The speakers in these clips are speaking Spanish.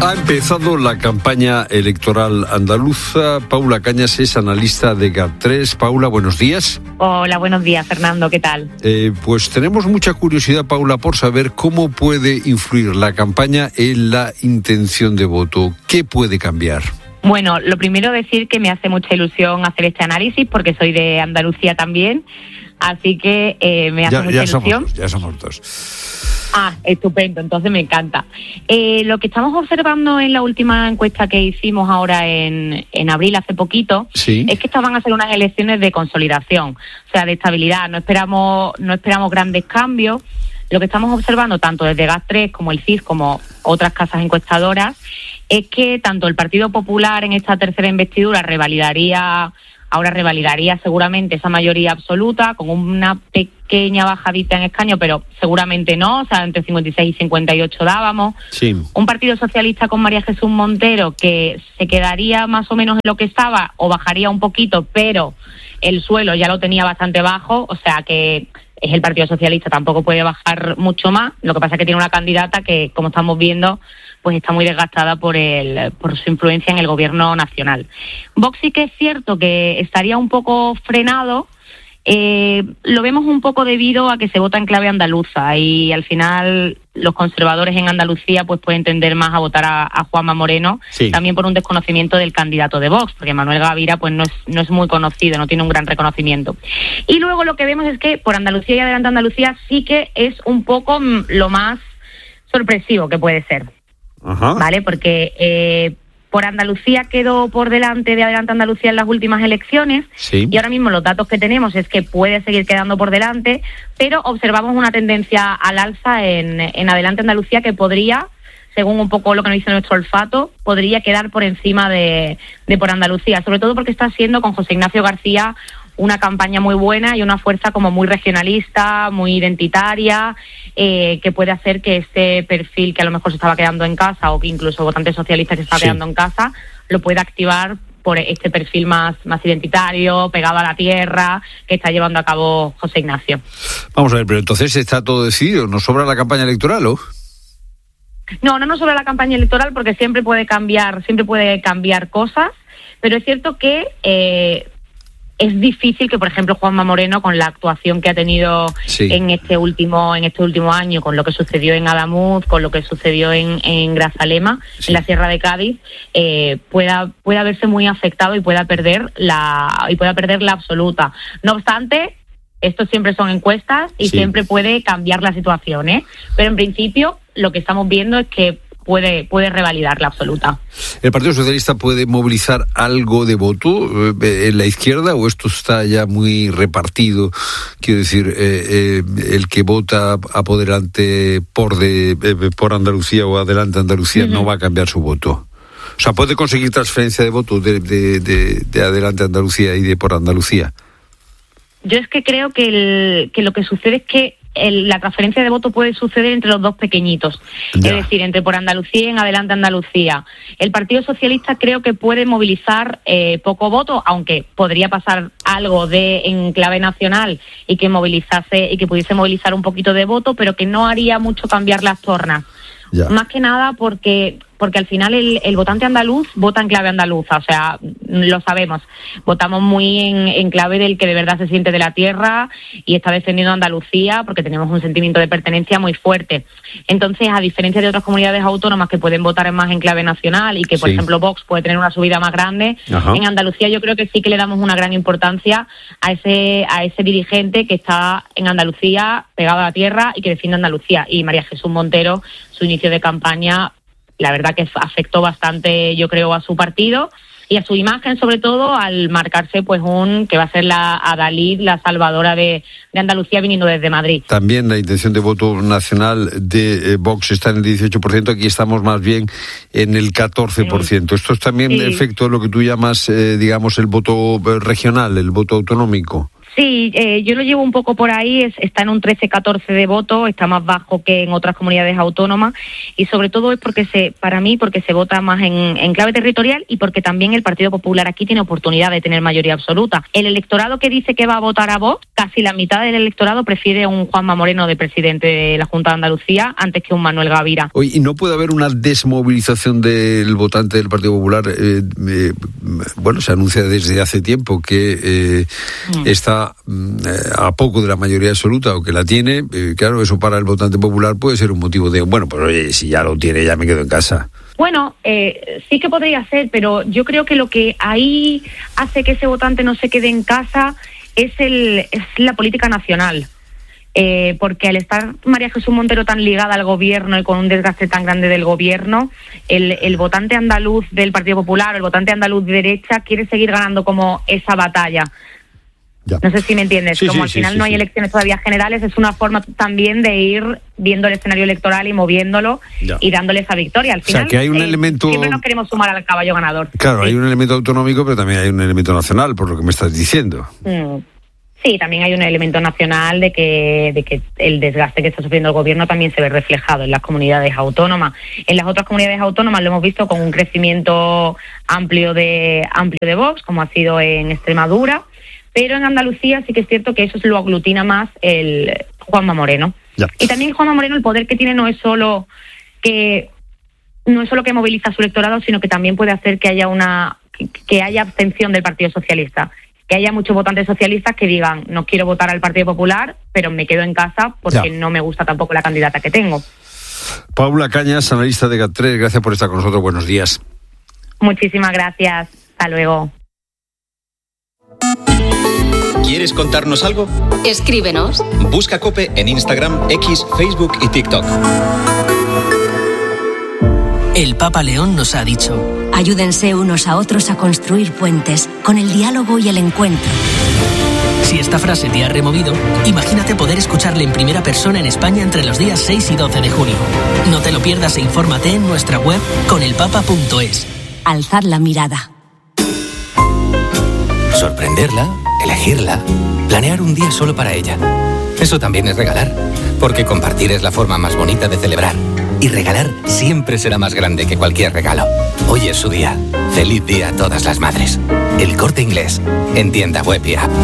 Ha empezado la campaña electoral andaluza. Paula Cañas es analista de GAT3. Paula, buenos días. Hola, buenos días, Fernando, ¿qué tal? Pues tenemos mucha curiosidad, Paula, por saber cómo puede influir la campaña en la intención de voto. ¿Qué puede cambiar? Bueno, lo primero decir que me hace mucha ilusión hacer este análisis porque soy de Andalucía también, así que me hace mucha ilusión. Ya somos dos. Ah, estupendo, entonces me encanta. Lo que estamos observando en la última encuesta que hicimos ahora en abril, hace poquito, ¿sí? Es que estas van a ser unas elecciones de consolidación, o sea, de estabilidad. No esperamos grandes cambios. Lo que estamos observando, tanto desde GAT3 como el CIS, como otras casas encuestadoras, es que tanto el Partido Popular en esta tercera investidura revalidaría seguramente esa mayoría absoluta, con una pequeña bajadita en escaño, pero seguramente no, o sea, entre 56 y 58 dábamos. Sí. Un Partido Socialista con María Jesús Montero que se quedaría más o menos en lo que estaba, o bajaría un poquito, pero el suelo ya lo tenía bastante bajo, o sea que es el Partido Socialista, tampoco puede bajar mucho más. Lo que pasa es que tiene una candidata que, como estamos viendo, pues está muy desgastada por su influencia en el gobierno nacional. Vox sí que es cierto que estaría un poco frenado. Lo vemos un poco debido a que se vota en clave andaluza y al final los conservadores en Andalucía pues pueden tender más a votar a Juanma Moreno, sí, también por un desconocimiento del candidato de Vox, porque Manuel Gavira pues no es muy conocido, no tiene un gran reconocimiento. Y luego lo que vemos es que por Andalucía y Adelante Andalucía sí que es un poco lo más sorpresivo que puede ser. Ajá. ¿Vale? Porque por Andalucía quedó por delante de Adelante Andalucía en las últimas elecciones, sí, y ahora mismo los datos que tenemos es que puede seguir quedando por delante, pero observamos una tendencia al alza en Adelante Andalucía que podría, según un poco lo que nos dice nuestro olfato, podría quedar por encima de por Andalucía, sobre todo porque está siendo con José Ignacio García una campaña muy buena y una fuerza como muy regionalista, muy identitaria, que puede hacer que este perfil que a lo mejor se estaba quedando en casa, o que incluso votantes socialistas que se estaba quedando en casa, lo pueda activar por este perfil más identitario, pegado a la tierra, que está llevando a cabo José Ignacio. Vamos a ver, pero entonces está todo decidido, ¿nos sobra la campaña electoral o...? No nos sobra la campaña electoral porque siempre puede cambiar cosas, pero es cierto que es difícil que, por ejemplo, Juanma Moreno, con la actuación que ha tenido sí, en este último año, con lo que sucedió en Adamuz, con lo que sucedió en Grazalema, sí, en la Sierra de Cádiz, pueda verse muy afectado y pueda perder la absoluta. No obstante, esto siempre son encuestas y sí, siempre puede cambiar la situación, pero en principio lo que estamos viendo es que puede revalidar la absoluta. ¿El Partido Socialista puede movilizar algo de voto en la izquierda o esto está ya muy repartido? Quiero decir, el que vota apoderante por Andalucía o Adelante Andalucía no va a cambiar su voto. O sea, ¿puede conseguir transferencia de voto de Adelante Andalucía y de por Andalucía? Yo es que creo que lo que sucede es que la transferencia de voto puede suceder entre los dos pequeñitos, ya, es decir, entre por Andalucía y en Adelante Andalucía. El Partido Socialista creo que puede movilizar poco voto, aunque podría pasar algo en clave nacional y que pudiese movilizar un poquito de voto, pero que no haría mucho cambiar las tornas. Ya. Más que nada porque al final el votante andaluz vota en clave andaluza, o sea, lo sabemos. Votamos muy en clave del que de verdad se siente de la tierra y está defendiendo Andalucía porque tenemos un sentimiento de pertenencia muy fuerte. Entonces, a diferencia de otras comunidades autónomas que pueden votar más en clave nacional y que, por ejemplo, Vox puede tener una subida más grande, ajá, en Andalucía yo creo que sí que le damos una gran importancia a ese dirigente que está en Andalucía, pegado a la tierra y que defiende Andalucía. Y María Jesús Montero, su inicio de campaña, la verdad que afectó bastante, yo creo, a su partido y a su imagen, sobre todo al marcarse pues que va a ser la Adalid, la salvadora de Andalucía, viniendo desde Madrid. También la intención de voto nacional de Vox está en el 18%, aquí estamos más bien en el 14%. Esto es también efecto de lo que tú llamas, digamos, el voto regional, el voto autonómico. Sí, yo lo llevo un poco por ahí, está en un 13-14 de votos, está más bajo que en otras comunidades autónomas y sobre todo es porque se vota más en clave territorial y porque también el Partido Popular aquí tiene oportunidad de tener mayoría absoluta. El electorado que dice que va a votar a Vox, casi la mitad del electorado prefiere un Juanma Moreno de presidente de la Junta de Andalucía antes que un Manuel Gavira. Oye, ¿y no puede haber una desmovilización del votante del Partido Popular? Bueno, se anuncia desde hace tiempo que está a poco de la mayoría absoluta o que la tiene, claro, eso para el votante popular puede ser un motivo de, bueno, pues oye, si ya lo tiene, ya me quedo en casa. Bueno, sí que podría ser, pero yo creo que lo que ahí hace que ese votante no se quede en casa es la política nacional. Porque al estar María Jesús Montero tan ligada al gobierno y con un desgaste tan grande del gobierno, el votante andaluz del Partido Popular o el votante andaluz de derecha quiere seguir ganando como esa batalla. Ya. No sé si me entiendes, sí, al final no hay elecciones todavía generales, es una forma también de ir viendo el escenario electoral y moviéndolo y dándole esa victoria. Al final, o sea, que hay un elemento... siempre nos queremos sumar al caballo ganador. Claro, hay un elemento autonómico, pero también hay un elemento nacional, por lo que me estás diciendo. Sí, también hay un elemento nacional de que el desgaste que está sufriendo el gobierno también se ve reflejado en las comunidades autónomas. En las otras comunidades autónomas lo hemos visto con un crecimiento amplio de Vox, como ha sido en Extremadura, pero en Andalucía sí que es cierto que eso se lo aglutina más el Juanma Moreno. Ya. Y también Juanma Moreno, el poder que tiene no es solo que moviliza a su electorado, sino que también puede hacer que haya abstención del Partido Socialista. Que haya muchos votantes socialistas que digan, no quiero votar al Partido Popular, pero me quedo en casa porque no me gusta tampoco la candidata que tengo. Paula Cañas, analista de GAT3, gracias por estar con nosotros. Buenos días. Muchísimas gracias. Hasta luego. ¿Quieres contarnos algo? Escríbenos. Busca COPE en Instagram, X, Facebook y TikTok. El Papa León nos ha dicho: ayúdense unos a otros a construir puentes con el diálogo y el encuentro. Si esta frase te ha removido, imagínate poder escucharle en primera persona en España entre los días 6 y 12 de junio. No te lo pierdas e infórmate en nuestra web conelpapa.es. Alzad la mirada. Sorprenderla, elegirla, planear un día solo para ella. Eso también es regalar, porque compartir es la forma más bonita de celebrar. Y regalar siempre será más grande que cualquier regalo. Hoy es su día. Feliz día a todas las madres. El Corte Inglés, en tienda web y app.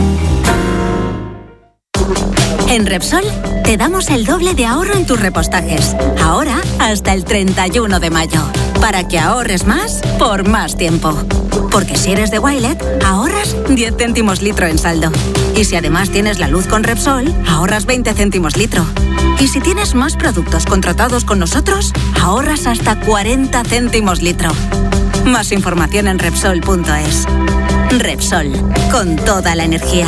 En Repsol te damos el doble de ahorro en tus repostajes. Ahora hasta el 31 de mayo. Para que ahorres más por más tiempo. Porque si eres de Wilet, ahorras 10 céntimos litro en saldo. Y si además tienes la luz con Repsol, ahorras 20 céntimos litro. Y si tienes más productos contratados con nosotros, ahorras hasta 40 céntimos litro. Más información en Repsol.es. Repsol, con toda la energía.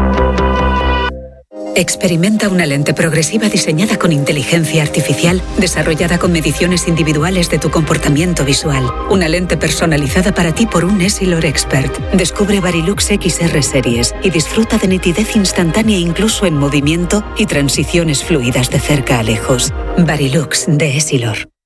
Experimenta una lente progresiva diseñada con inteligencia artificial, desarrollada con mediciones individuales de tu comportamiento visual. Una lente personalizada para ti por un Essilor Expert. Descubre Varilux XR Series y disfruta de nitidez instantánea incluso en movimiento y transiciones fluidas de cerca a lejos. Varilux de Essilor.